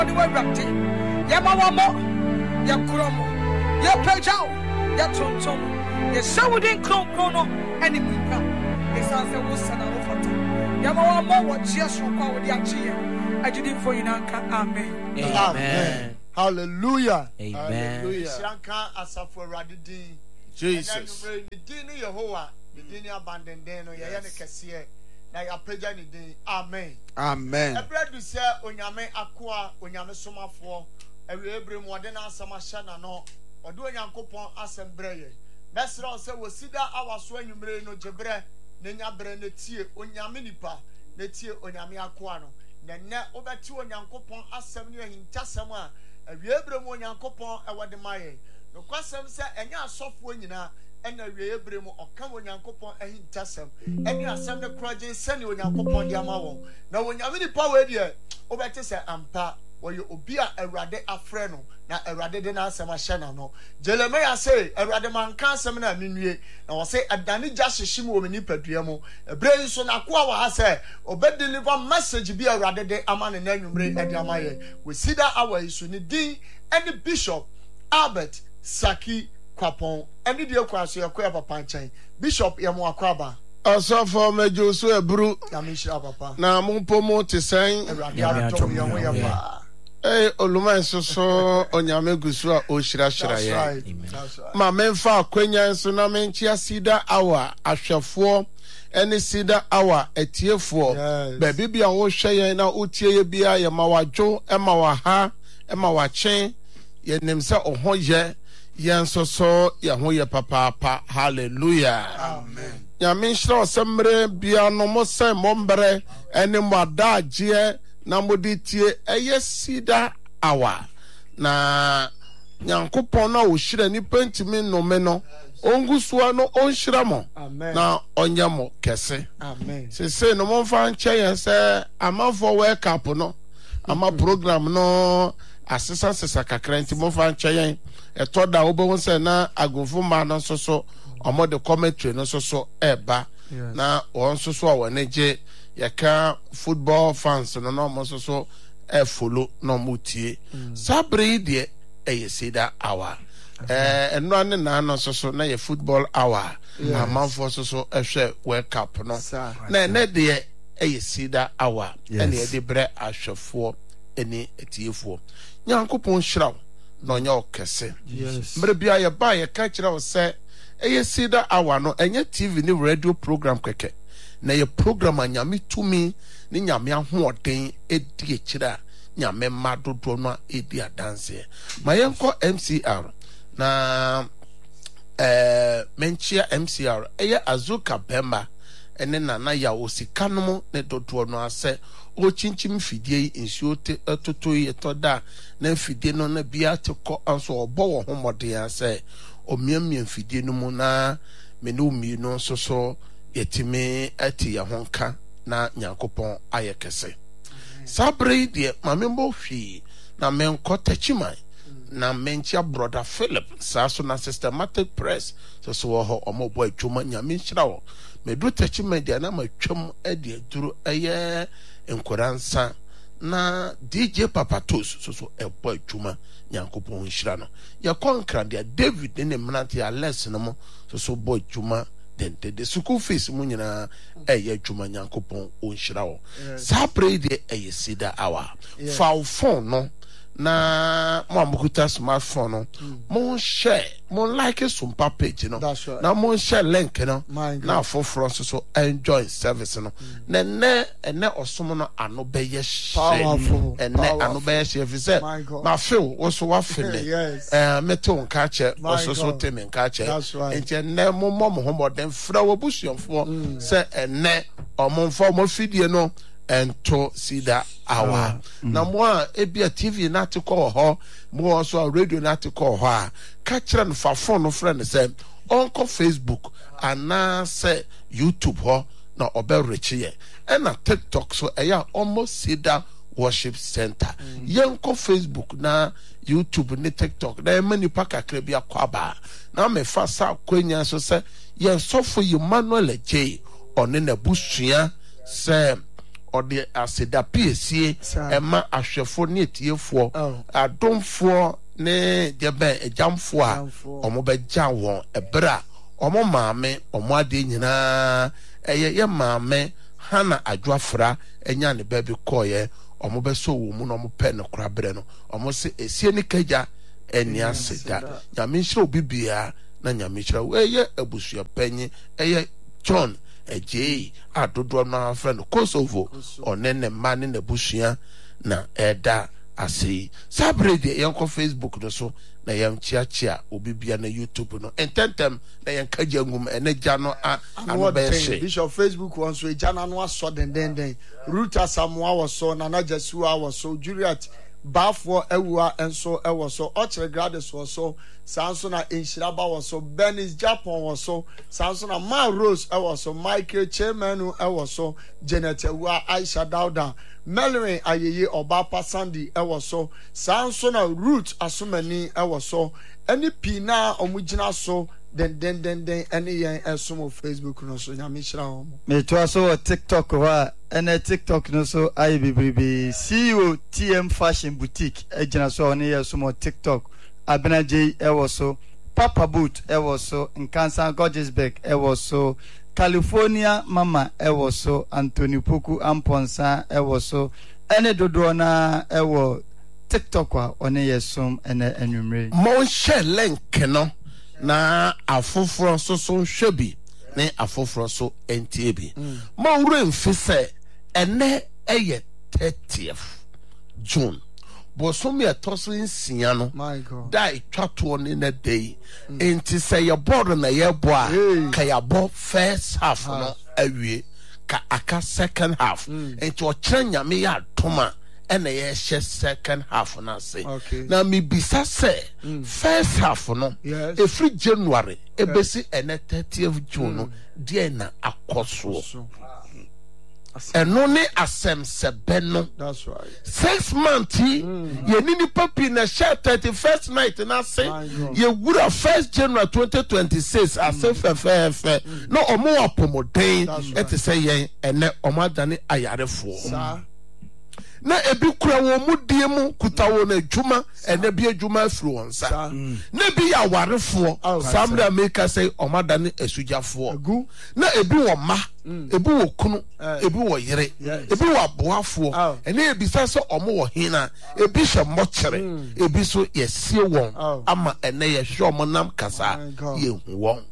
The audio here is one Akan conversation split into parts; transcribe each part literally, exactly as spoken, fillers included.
Rapti, Yamawamo, Yakromo, Yapajao, Yatontom, Yasawudin Krono, and Imika. This answer was Sanafata. Yamawamo, what just from power with Yachi. I did it for you, Amen. Amen. Hallelujah. Amen. Shanka Asafo Radidi. Jesus. The Dini Yehovah, the Dini abandoned then, or Yana Cassia. Na ya preja ni din. Amen. Amen. Ebre du se onyame akoa onyame somafo ewe ebre mu ode na asama hya na no ode onyankopon asembre ye mesra o se wosida awaso anwumre no jebre na nya bre na tie onyame nipa na tie onyame akoa no na ne obeti onyankopon asem ne ahintasem a ewe ebre mu onyankopon ewode maye no kwasem se enya asofo nyina ena wie ebre mu okam onyankopon ahintasem eni asem ne kroje sene onyankopon dia ma won na onyame ni power die obete se ampa woye obi a awrade afre no na awrade de na asem ahye na no Jeremiah say awrade manka asem na menwie na wo say adane gya hyehye mu omini padua mu ebre so na ko wa ha say obe deliver message bi awrade de ama ne na nwumre e de ama ye we see that our isu ni din any Bishop Albert Saki Kwapon any de kwaso yakwa papa nchan Bishop yemo akwaba Asafo mejo so ebru yamishira papa na mumpo mo tesen awrade ato yemo yaba eh oluman soso onyame gusu a ohira hira ye ma memfa akwanya nso na menchi asida awa ahwefo ene sida awa etiefo bebi bia wo hwe yen na otie ye bia ye ma wadwo e ma wa ha e ma wa chen ye nemse oho ye yen soso ye ho ye papa pa hallelujah amen nyame hira osemre bia no mo sai mombre ene mwadaje na moditie eye sida awa na nyankopon na wo hira ni pentimi no me no ongusuwa no onhira mo na onyamo kese amen se se no mo fa nche yen se amafo wake up no ama program no asesa sesa kakranti mo fa nche yen eto da obo se na agunfu ma no soso omo de commentary no soso eba na won soso a woneje yaka football fans no no mo soso e follow no mutie sabre de eyesida awa eh eno ane na no soso na ye football hour amanfo soso ehwe world cup no na ne de eyesida awa ene ye de bre ahwefo eni etiefo nyankopon hiraw no nya okese mbre bia ye ba ye ka kiraw se eyesida awa no enye T V ni radio program keke na ye program anyame tumi ni nyame ahoden edi ekira nyame madodo no edi adanse ma yenko M C R na eh menchia M C R eye Azuka Bemba ene nana ya osikanom ne dodo no ase o chinchim fidie insuote atoto ye toda na fidie no na bia te ko anso obo wo homode ase o miamia fidie no mu na me no mi no so so yetime ati ya honka na nyankopon ayekese sabre de mamembo hwi na menko tachiman na menchia brother Philip saso na systematic press so so ho omobo adwuma nyame nhira wo medu tachiman de na matwam ade aduru eye enkoransa na D J Papatos so so ebo adwuma nyankopon nhira no ya konkra de David ne mnati Alex no mo so so bo adwuma dente de school fees mu nyina eye adwuma nyankopon onhira wo sa pray de eye sida awa fa phone no na mo amukuta smartphone no mo share mo like some page no na mo share link no na for front so enjoy service no na ne ene osom no ano beye share ene ano beye share fi say ma feel wo so wa feel eh meto nka che wo so so temi nka che enti ne mo mo mo homoden fra wo busuomfo say ene omonfo mo fidie no ento sida awa na mo a ebia T V na te ko ho mo also radio na te ko ho a ka kire no fa phone no friend say onko Facebook ana say YouTube ho na oberechi ye e na TikTok so eya almost sida worship center yenko Facebook na YouTube ni TikTok na mani paka kire bia kwaba na me fa sa kwanya so say yen sofo Emmanuel J one na busua say ɔde aseda piesie ɛma ahwɛfo ne etiefo adomfo ne debe ejamfo a ɔmo bɛgya wɔn ɛbra ɔmo maame ɔmo ade nyinaa ɛyɛ yɛ maame Hana Adwafra enya ne baby koye ɔmo bɛso wo mu na ɔmo pɛ ne kora brɛ no ɔmo se esie ne kagya ɛni aseda nyame nhyira obi bia na nyame nhyira wo ɛyɛ abusua panyi ɛyɛ John Ejei adodo no afrɛ no Kosovo ɔne ne ma ne n'abusua na ɛda ase sabre de yɛnkɔ Facebook no so na yɛnchiachia obi bia na YouTube no ententem na yɛnkaja ngum ene gya no a anobɛhye Bishop Facebook won so gya na no aso den den den Ruta Samoa was so Nana Jesua was so Juliet Bafo Ewua enso ewo so Ochre Gladys was so Sansona Inshiraba was so Benis Japan was so Sansona Ma Rose ewo so Michael Chemenu ewo so Janet Ewua Aisha Dauda Melvin Ayeye Obapa Sandy ewo so Sansona Root Asumani ewo so any pina omugina so den den den den any yen esumo Facebook no so nyame hira ho me to so TikTok wa ene TikTok no so ayi bibibi C E O T M Fashion Boutique ejina so oni esumo TikTok Abenaje ewo so Papa Boot ewo so Nkansa Gorgeousburg ewo so California Mama ewo so Anthony Poku Amponsa ewo so ene dodo na ewo TikTok wa oni yesum ene enwumre mo share link no na afoforo so so hwebi ne afoforo so entie bi mo wure mfise ene eye thirtieth June bosom ye toso nsia no dai twato ne na day enti say ye board na ye bo a ka ya bo first half no awie ka aka second half enti o kire nyame ya adoma ene ye hye second half na say na me bisa say first half no every January ebesi ene thirtieth June no de na akoso eno ne asem sebe no that's right six months ye nini papi na share thirty-first night na say ye wura first January twenty twenty-six ase fe fe no omo apomoden ete say yen ene omadane ayarefo na ebi kura wo mu die mu kuta wo na adwuma ene bi adwuma afiri wonsa na bi ya warefo samra maker say omadane asujafo na ebi wo ma ebi wo kunu ebi wo yere ebi wo aboafo ene ebi sa so omo wo hina ebi hye mokere ebi so yesie won ama ene ye hwe omo nam kasa ye hu won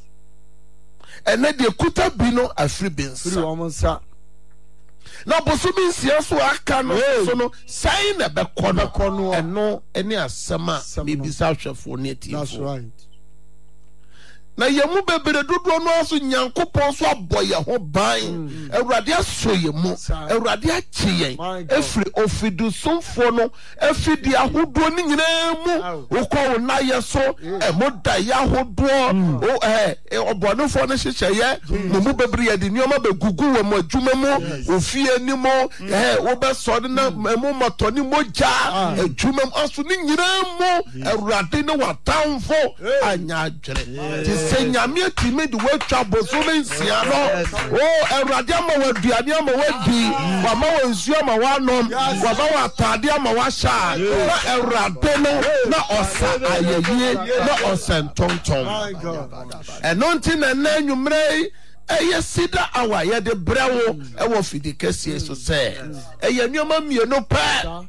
ene de kuta bi no afiri bensa na bosumi nsia so aka no so no sai na bekọ no eno eni asema me bisa hwefo ne tifo that's right na yemu bebere dodo no aso nyankopon so aboye ho ban awurade aso yemu awurade achi yen efri ofidu somfo no efidi ahodo ni nyina mu ukọ na ye so emoda ya ahodo o eh obonofo no hyehyeye no mu bebere ye de nioma begugu wo mo adwuma mu ofie ni mo eh wo be so na emu moto ni moja adwuma aso ni nyina mu awurade ne watamfo anya adwere senyame timi de watwa bosome nsia no o awurade ama waduane ama wadi wa ma wansu ama wanom wa ba watade ama washa na awurade no na osa ayeye na osentonton eno nti na na nwumre eye sida awa ye de brewo e wo fidikesie so se eye nyoma mienu pa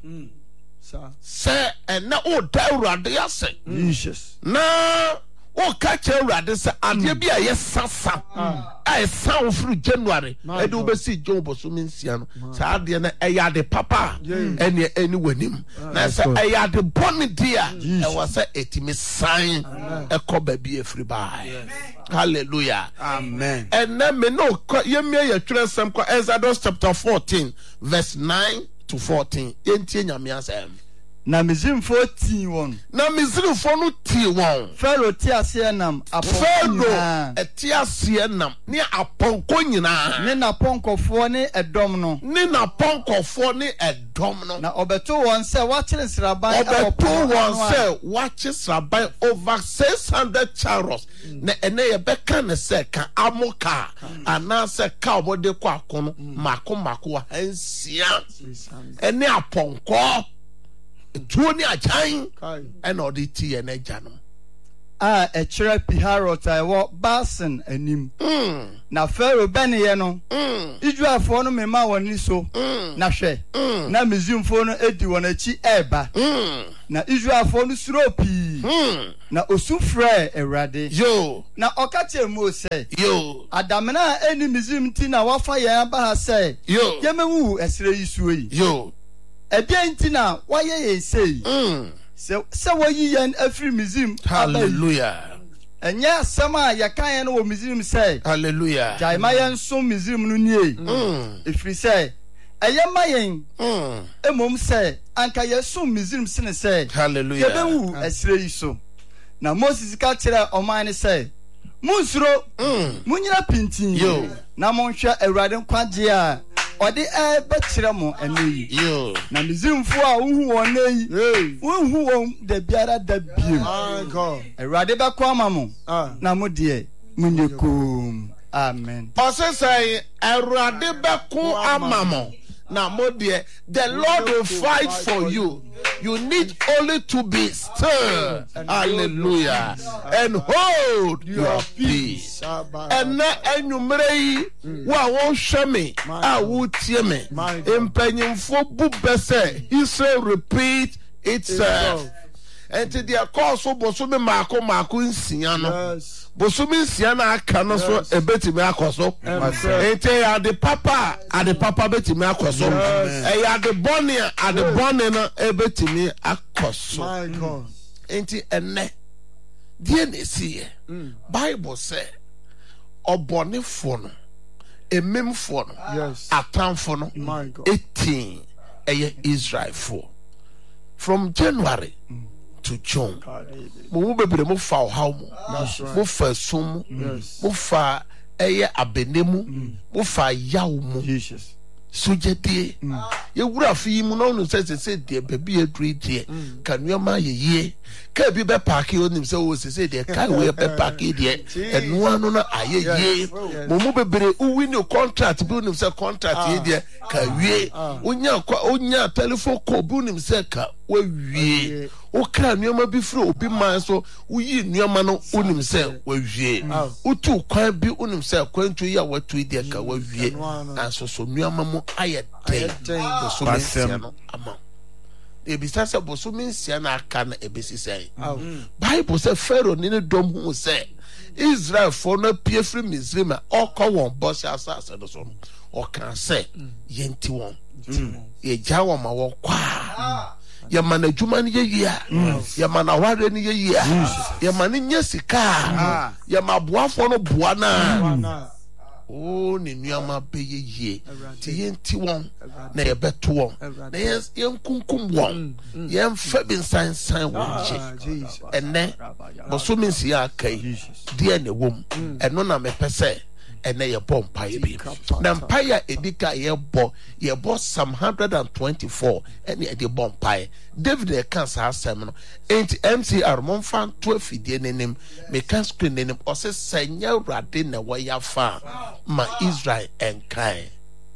se ena o da awurade ase Jesus na o ka che awurade se ade bi a ye sasa ai san fru January e de obesi John bosomi nsia no sa ade na e ya de papa ene eni wanim na se e ya de boni dia e was say etimi sign e ko ba bi efri bai hallelujah amen and na me no ye me ye twere sem ko Exodus chapter fourteen verse nine to fourteen entie nyame asem na Misraimfo ti won na Misraimfo no ti won Pharaoh ti ase nam Pharaoh eti ase nam ne aponko nyina ne na ponkofo ne edom no ne na ponkofo ne edom no na obeto won se wachire sraban obeto won se wachire sraban over six hundred chariots na ene ye beka ne se ka amoka ana se ka obode kwa akono mako mako ansia ene aponko tuo ni ajan ena odi ti ene jano a echere Piharot a wo Basin anim mm na Pharaoh bene ye no mm Israelfo no mema woni so mm na hwe mm na Misraimfo no edi won achi eba mm na Israelfo no suro pi mm na osufre Ewrade yo na okache mo se yo adamena eni Misraim ti na wafa ye aba ha se yo yemewu esre yisuo yi yo ebia ti na waye ye sei mm se se wayi yen afri Misraim hallelujah enye asama ya kan no wo Misraim se hallelujah jai mayen so Misraim no nie mm efri se eye mayen mm emom se anka ye so Misraim sene se hallelujah yebewu esre yi so na Moses ka kire oman ne se munsuro mm munyira pintin yo na monhwe Awurade kwagye a odi e be kire mo eneyi yo na Misraimfo a uhu won neyi Hey. uhu won da biara da biem My God. Awurade be kwa mamo Ah. na mo de munyekum amen. Osesai Awurade beko amamo na mo de the Lord will fight for you. You need only to be still. Hallelujah. And hold your peace. And na enyumrei wa won hweme a wo tie me. Empanyimfo bu bese Israel repeat itself. And to their cause so bosume mako mako nsia no. Yes. Bosumi nsia na aka no so ebetimi akoso. Ente ya de papa ade papa betimi akoso. E ya de bone ade bone no ebetimi akoso. My God. Enti enne die na siye. Bible say obonefo no ememfo no Yes. atamfo no My God. eighteen eye Israel for from January to June. Mo bebre mo fa how mo. Mo fa sum. Yes. Mo fa eye abenemu. Mo fa yaw mo. Jesus. Sujeti. Ye wura fi mu no no se se se de baby edri de. Kanuama ye ye. Ka bi be park e onim se wo se se de kai we be park e de. Enu anu na aye ye. Mo mo bebre uwi no contract bi onim se contract ye de ka wie. Onya onya telephone call bi onim se ka wa wie. O ka nuama bi fro obi man so uyi nuama no onim se wa wie. Utu kwan bi onim se kwantu ya watu de ka wa wie. Anso so nuama mo aye den. So me no ama. Ebisa se bosumi nsia na aka na ebesi sei. Bible say Pharaoh ni ne dom hu say Israel for no pie free Misraim okọ won boss asase do so no. O kan say yenti won. Ye ja won ma wo kwa. Ye mana djuma ni ye yia. Ye mana ware ni ye yia. Ye mana nya sika. Ye ma boafo no boa na. Oh, ni nuama be ye ye. Ti yenti won na ye beto won. Na ye yenkunkum won. Ye mfa bin san san won je. Ene boso min si akai. Die ne wom. Eno na me pese ene ye bom paye bi. Na mpaye edika ye bo ye bo Psalm one twenty-four ene e de bom paye. David e kan sa asem no. Enti M C R mon fan twelve die nenim me kan screen nenim o se senya urade na wo ya fa ma Israel enkai.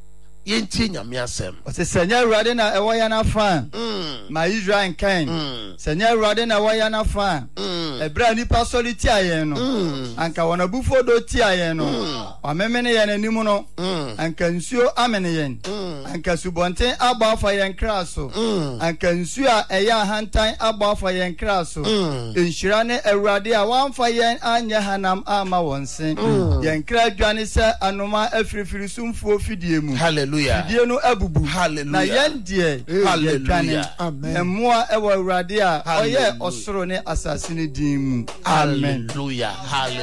Yenti nyame asem. O se senya Awurade na ewo ya na fa. Mm. Ma Israel kan. Mm. Senya Awurade na wo ya na fa. Mm. Ebra ni pasoli ti ayen no. Mm. Anka wona bufo do ti ayen no. Wa memene yen anim no. Mm. Anka nsuo amene yen. Mm. Anka subonten agba afa yen kraso. Mm. Anka nsuo a eya hantan agba afa yen kraso. Mm. Enhyira ne Awurade a wanfa yen anya hanam ama wonsen. Yen kra dwane se anoma afirifiri sumfuo fidie mu. Hallelujah. Fidie no abubu. Hallelujah. Na yen die. Hallelujah. Amen. Emmoa ewa Awurade a Hallelujah. oye osoro ne asase ne din mu. Amen. Hallelujah. Hallelujah.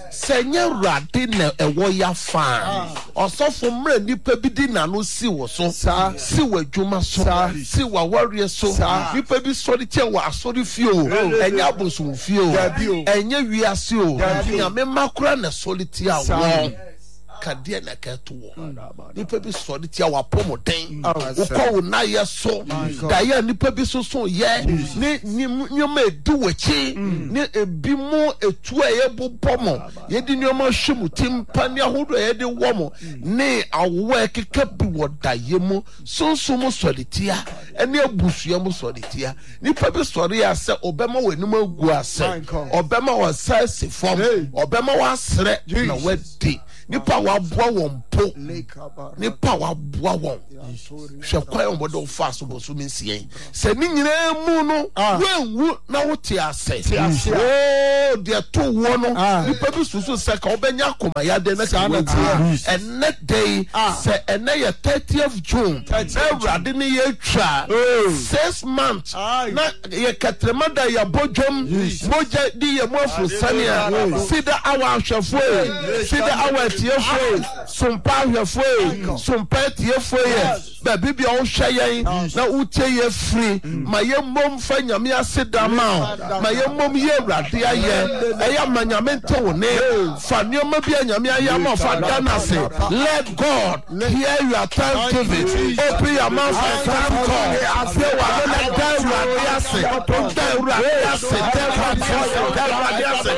Senye rade na ewo ya fa. Osofo mre nipa bi di na no si wo so. Si wa dwuma so. Si wa warrior so. Nipa bi so de tie wa asori fie o. Enya abosun fie o. Enya wiase o. Nyame makura na soliti a wo. Kadia na keto wo. Nipa bi so de tie wa pomoden. Wo ko na ye so. Da ye nipa bi so so ye. Ni nyoma edu wachi. Ni ebi mu etu a ye bobomo. Ye di nyoma hwemu timpa ni ahodo ye de wo mo. Ni awo ekeka bi wo da ye mu. Sonso mu so de tia. Ene abusua mu so de tia. Nipa bi so re ase obema wanum agu ase. Obema wa sa se fom. Obema wa sre na wadi. Nipa wa boa won po. Nipa wa boa won. Hwe kwa yon bodo fast bo so mensie. Se ni nyina mu no wenwu na wote ase. Oh, de to wo no. Nipa bi susu se ka obenya akoma ya de na ka wote. And next day se ene ye thirtieth June. Ewrade ni ye twa six months. Na ye katremada ya bojom moja di ye mofu sania. Sida awa ahwefo. Sida awa tiefo. Sumpa ahwefo. Sumpa tiefo ye. Baby bi o hweyen na utie ye free. Ma ye mom fa nyame aseda ma. Ma ye mom ye Ewrade aye. Eya manyame ntewo ne. Fa nyoma bi nyame aye ma fa dana se. Let God hear your thanksgiving. Open your mouth and thank God. Say wa no let Ewrade ase. Ewrade ase. Ewrade ase.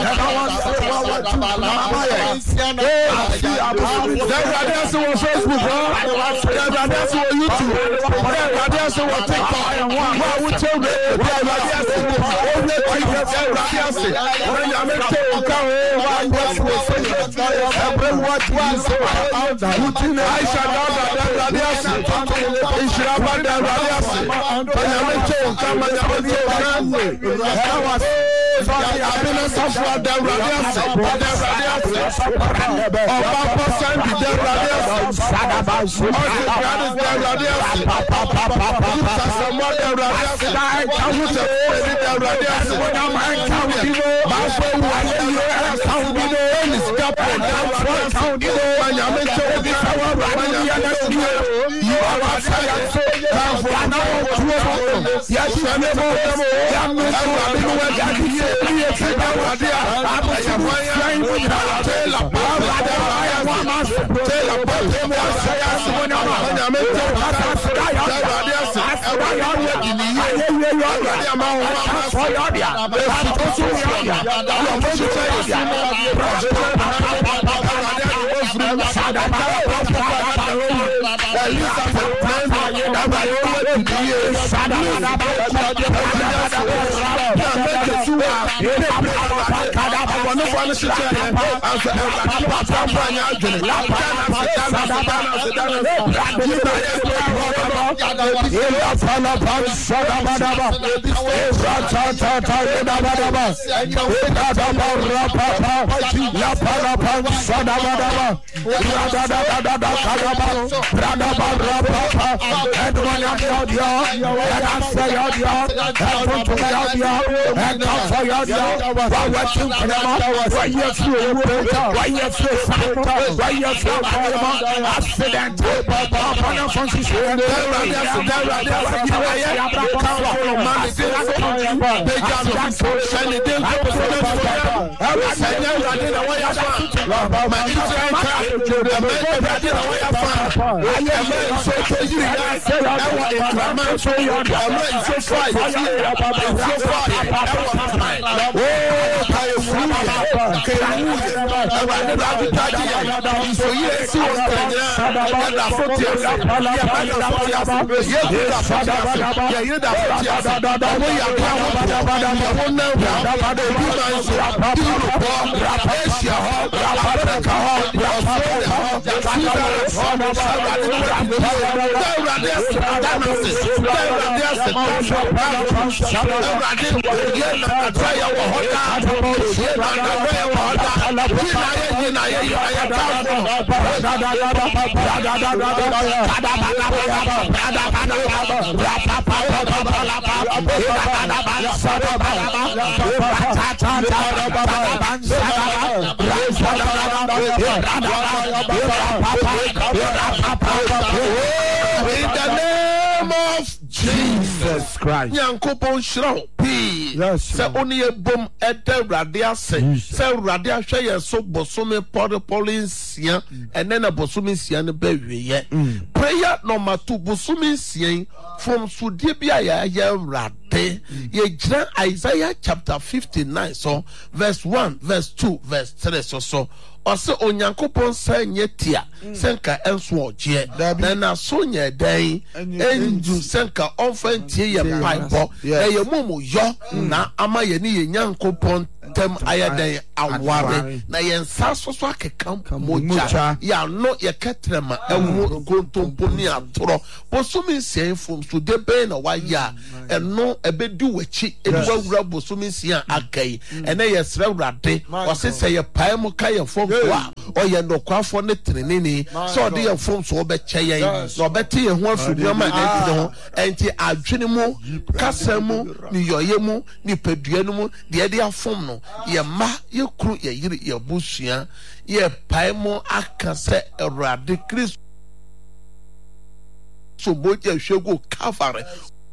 Ewrade ase on Facebook. Ewrade ase on YouTube. Ewrade ase on TikTok. Wa wo tell me Ewrade ase. Ewrade ase. When you make to ka o wa wo so. Everyone was out. Aisha Dada Ewrade ase. Israba Ewrade ase. When you make to ka ma ya wo so. Sorry, I've been a sufferer. Ewrade ase. Ewrade ase. Oba person be Ewrade ase. Brada In the name of Jesus Christ. Nyankopon shiro pii. Se oni ebom ede Awurade ase. Se Awurade ahwe ye so bosome pori polinsia ene na bosome sia ne ba wiye. Prayer number two bosome sia from sudie bia ya ya Awurade. Ye gira Isaiah chapter fifty-nine so verse one, verse two, verse three so so. Ose onyankopon sa nyetia senka enso oje na na so nye dan enju senka onfa ntie ye pipe na ye mumu yo na ama ye ni ye nyankopon tem ayadan aware na ye nsa so so akekam moja ya no ye ketrema ewu kontompo ni atoro bosumi nsien fom so de be na wa ya eno ebedu wachi eduwa wura bosumi nsien akai ene ye sra Awurade ose se ye pae mu ka ye fom wa oye nokwafo ne trenini so de ye fom so obeche yen no bete ye ho afudua ma na ti ho enti adwene mu kasam ni yoye mu ni pedua no mu de de afom no ye ma ye kru ye yiri ye busua ye pae mu aka se Awurade Kristo so boja hwego Calvary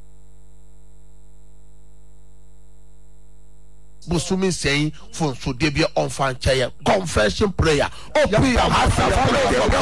Busumi saying for so debia on fan confession prayer. Open your heart.